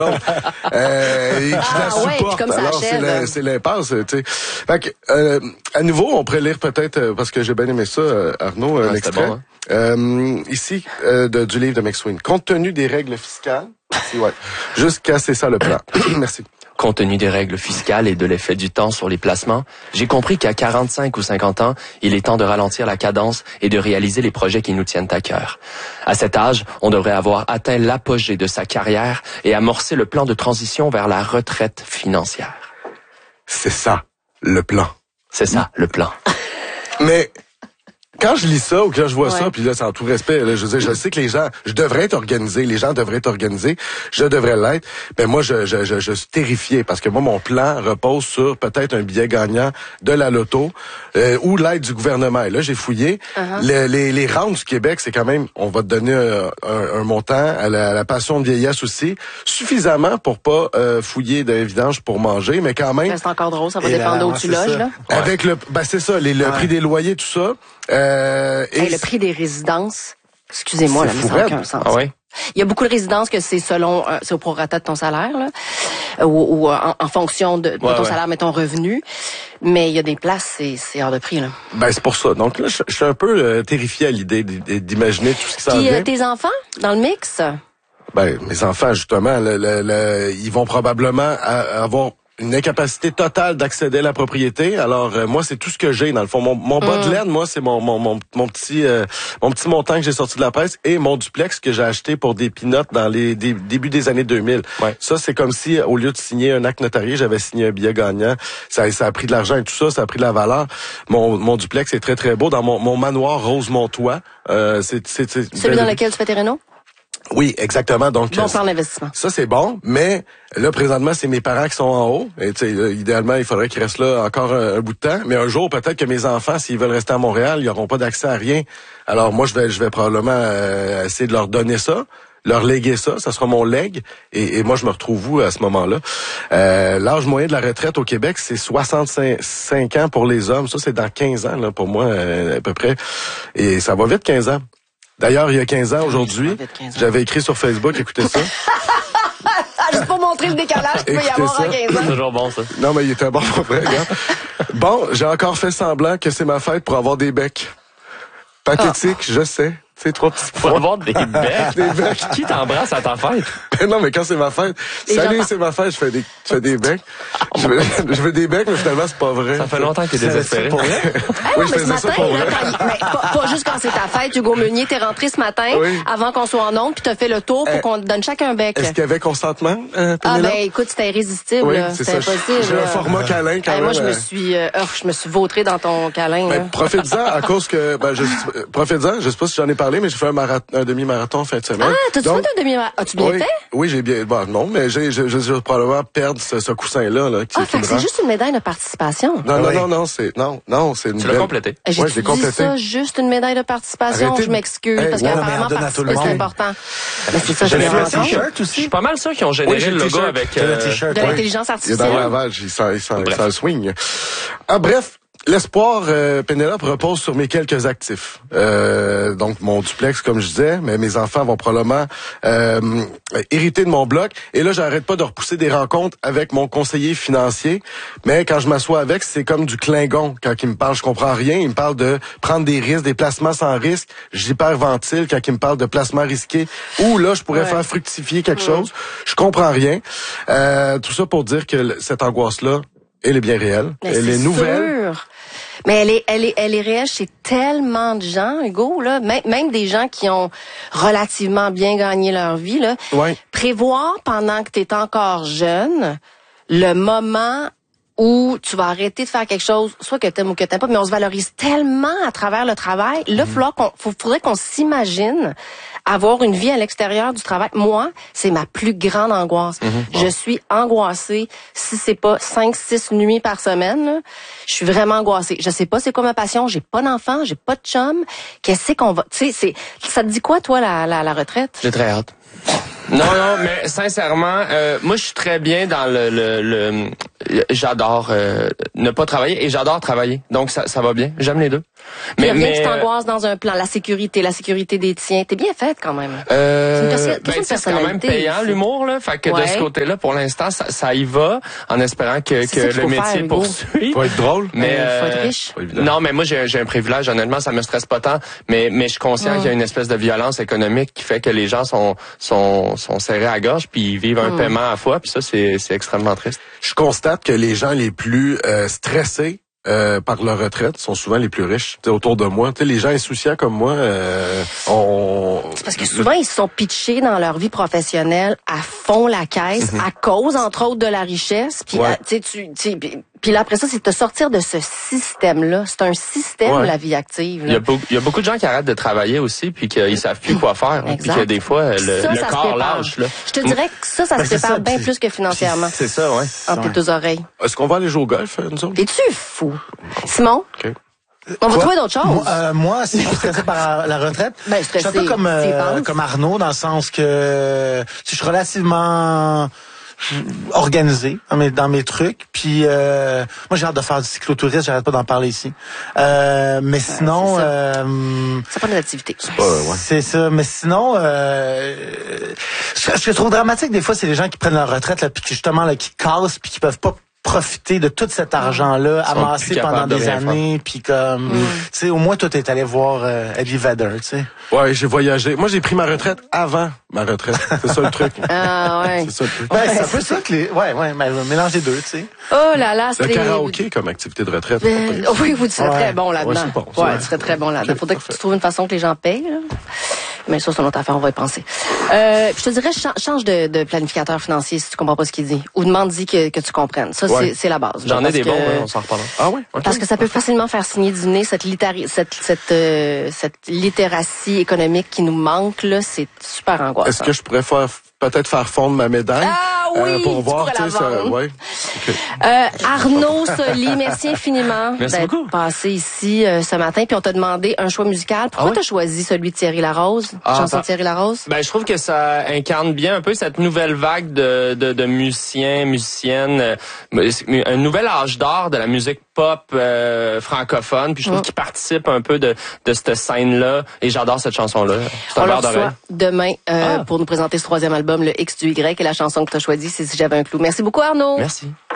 qui la supporte. Comme ça alors c'est l'impasse, tu sais. Fait que, à nouveau, on pourrait lire peut-être, parce que j'ai bien aimé ça, Arnaud, l'extrait. Bon, hein? Ici, du livre de McSween. Compte tenu des règles fiscales, jusqu'à c'est ça le plan. Merci. Compte tenu des règles fiscales et de l'effet du temps sur les placements, j'ai compris qu'à 45 ou 50 ans, il est temps de ralentir la cadence et de réaliser les projets qui nous tiennent à cœur. À cet âge, on devrait avoir atteint l'apogée de sa carrière et amorcer le plan de transition vers la retraite financière. C'est ça, le plan. C'est ça, le plan. Mais quand je lis ça ou quand je vois ça, puis là, c'est en tout respect, là, je veux dire, je sais que les gens, je devrais être organisé, les gens devraient être organisés, je devrais l'être. Ben moi, je suis terrifié parce que moi, mon plan repose sur peut-être un billet gagnant de la loto ou l'aide du gouvernement. Et là, j'ai fouillé. Les rentes du Québec, c'est quand même, on va te donner un montant à la pension de vieillesse aussi, suffisamment pour pas fouiller de vidange pour manger, mais quand même. C'est encore drôle, ça va dépendre d'où tu loges, là. Avec c'est ça, le prix des loyers, tout ça. Le prix des résidences, excusez-moi, là, mais ça n'a aucun sens. Ah ouais? Il y a beaucoup de résidences que c'est selon, c'est au prorata de ton salaire, là, ou en fonction de ton salaire, mais ton revenu. Mais il y a des places, c'est hors de prix, là. Ben, c'est pour ça. Donc là, je suis un peu terrifié à l'idée d'imaginer tout ce qui s'en vient. Puis tes enfants, dans le mix? Ben, mes enfants, justement, ils vont probablement avoir une incapacité totale d'accéder à la propriété. Alors moi, c'est tout ce que j'ai dans le fond. Mon bas de laine, moi, c'est mon petit montant que j'ai sorti de la presse et mon duplex que j'ai acheté pour des peanuts dans les débuts des années 2000. Ouais. Ça, c'est comme si au lieu de signer un acte notarié, j'avais signé un billet gagnant. Ça a pris de l'argent et tout ça, ça a pris de la valeur. Mon duplex est très très beau dans mon manoir Rosemont-Toit. Celui dans lequel tu fais tes rénaux? Oui, exactement. Donc, bon plan d'investissement. Ça, c'est bon, mais là, présentement, c'est mes parents qui sont en haut. Et tu sais, idéalement, il faudrait qu'ils restent là encore un bout de temps. Mais un jour, peut-être que mes enfants, s'ils veulent rester à Montréal, ils n'auront pas d'accès à rien. Alors, moi, je vais probablement essayer de leur donner ça, leur léguer ça. Ça sera mon legs. Et moi, je me retrouve où à ce moment-là? L'âge moyen de la retraite au Québec, c'est 65 ans pour les hommes. Ça, c'est dans 15 ans, là, pour moi, à peu près. Et ça va vite, 15 ans. D'ailleurs, il y a 15 ans, aujourd'hui, j'avais écrit sur Facebook, écoutez ça. Juste pour montrer le décalage qu'il peut y avoir en 15 ans. C'est toujours bon, ça. Non, mais il était bon pour vrai, regarde. Bon, j'ai encore fait semblant que c'est ma fête pour avoir des becs. Pathétique, je sais. C'est 3 petits points. Pour avoir des becs. Des becs. Qui t'embrasse à ta fête? Non, mais quand c'est ma fête. Salut, c'est ma fête, je fais des becs. Je veux des becs, mais finalement, c'est pas vrai. Ça fait longtemps que t'es désespéré. Pour vrai? Oui, je faisais ça pour vrai. Pas juste quand c'est ta fête. Hugo Meunier, t'es rentré ce matin, avant qu'on soit en onde, puis t'as fait le tour pour qu'on te donne chacun un bec. Est-ce qu'il y avait consentement, écoute, c'était irrésistible. Oui, c'était impossible. J'ai un format câlin quand même. Moi, je me suis vautré dans ton câlin. Profite-en à cause que, profite-en, je sais pas si j'en ai parlé, mais j'ai fait un demi-marathon en fin de semaine. Ah, t'as-tu fait un demi-marathon? As-tu bien fait? Oui, j'ai bien, non, mais je vais probablement perdre ce coussin-là, c'est juste une médaille de participation. Non, c'est une Tu l'as complété. J'ai complété. Ça, juste une médaille de participation. Je m'excuse, parce qu'apparemment, participer, c'est important. Mais c'est ça, j'ai Je suis pas mal sûr qu'ils ont généré le logo avec de l'intelligence artificielle. Il est dans le lavage, il s'en swing. Ah, bref. L'espoir, Pénélope, repose sur mes quelques actifs. Donc, mon duplex, comme je disais, mais mes enfants vont probablement hériter de mon bloc. Et là, j'arrête pas de repousser des rencontres avec mon conseiller financier. Mais quand je m'assois avec, c'est comme du Klingon. Quand il me parle, je comprends rien. Il me parle de prendre des risques, des placements sans risque. J'hyperventile quand il me parle de placements risqués. Ou là, je pourrais faire fructifier quelque chose. Je comprends rien. Tout ça pour dire que cette angoisse-là, elle est bien réelle. Elle est nouvelle. Mais elle est réelle chez tellement de gens, Hugo, là. Même des gens qui ont relativement bien gagné leur vie, là. Ouais. Prévoir pendant que t'es encore jeune, le moment où tu vas arrêter de faire quelque chose, soit que t'aimes ou que t'aimes pas, mais on se valorise tellement à travers le travail. Là, faudrait qu'on s'imagine avoir une vie à l'extérieur du travail. Moi, c'est ma plus grande angoisse. Je suis angoissée. Si c'est pas 5-6 nuits par semaine, là, je suis vraiment angoissée. Je sais pas c'est quoi ma passion. J'ai pas d'enfant, j'ai pas de chum. Qu'est-ce qu'on va... Tu sais, ça te dit quoi, toi, la retraite? J'ai très hâte. Non, mais sincèrement, moi je suis très bien dans le j'adore ne pas travailler et j'adore travailler. Donc ça va bien. J'aime les deux. Mais rien qui t'angoisse dans un plan. La sécurité des tiens. T'es bien faite quand même. C'est quand même payant l'humour, là. Fait que de ce côté-là, pour l'instant, ça y va, en espérant que le métier poursuive. Faut être drôle. Mais faut être riche. Non, mais moi j'ai un privilège. Honnêtement, ça me stresse pas tant. Mais je suis conscient qu'il y a une espèce de violence économique qui fait que les gens sont serrés à gorge puis ils vivent un paiement à la fois. Puis ça, c'est extrêmement triste. Je constate que les gens les plus stressés par leur retraite sont souvent les plus riches. T'sais, autour de moi, les gens insouciants comme moi, c'est parce que souvent ils se sont pitchés dans leur vie professionnelle à fond la caisse à cause entre autres de la richesse. Puis puis là après ça, c'est de te sortir de ce système-là. C'est un système la vie active. Là. Il y a beaucoup de gens qui arrêtent de travailler aussi puis qu'ils savent plus quoi faire. Puis que des fois le corps lâche. Là. Je te dirais que ça se prépare bien plus que financièrement. C'est ça, ouais. Entre tes deux oreilles. Est-ce qu'on va aller jouer au golf, nous autres? T'es-tu fou? Simon? Okay. On va trouver d'autres choses. Moi, si je suis stressé par la retraite, je suis un peu comme Arnaud, dans le sens que je suis relativement organisé dans mes trucs. Puis moi, j'ai hâte de faire du cyclotourisme, j'arrête pas d'en parler ici. Mais sinon... c'est pas une activité. C'est ça. Mais sinon, ce que je trouve dramatique, des fois, c'est les gens qui prennent leur retraite, là, puis justement, là, qui cassent, puis qui peuvent pas profiter de tout cet argent-là amassé pendant des années, puis comme, tu sais, au moins toi t'es allé voir Eddie Vedder, tu sais. Ouais, j'ai voyagé. Moi, j'ai pris ma retraite avant ma retraite. C'est ça le truc. Ah ouais. C'est ça le truc. Ouais, c'est un peu ça que mélange les deux, tu sais. Oh là là, c'est le karaoké comme activité de retraite. Oui, vous serais très bon là-dedans. Ouais, tu serais très bon là-dedans. Faudrait que tu trouves une façon que les gens payent, là. Mais ça, c'est une autre affaire, on va y penser. Je te dirais, change de planificateur financier si tu comprends pas ce qu'il dit. Ou demande-y que tu comprennes. Ça, c'est la base. J'en ai des bons, on s'en reparlera. Ah oui? Okay. Parce que ça peut facilement faire signer du nez cette littératie économique qui nous manque, là. C'est super angoissant. Est-ce que je pourrais peut-être faire fondre ma médaille? Ah oui! Pour voir, tu sais, ça, ouais. Okay. Arnaud Soli, merci infiniment d'être passé ici ce matin. Puis on t'a demandé un choix musical. Pourquoi t'as choisi celui de Thierry Larose? Chanson de Thierry Larose? Je trouve que ça incarne bien un peu cette nouvelle vague de musiciens, musiciennes, un nouvel âge d'or de la musique pop francophone. Puis je trouve qu'il participe un peu de cette scène-là. Et j'adore cette chanson-là. On le reçoit demain pour nous présenter ce troisième album, le X du Y, et la chanson que tu as choisie, c'est Si j'avais un clou. Merci beaucoup, Arnaud. Merci.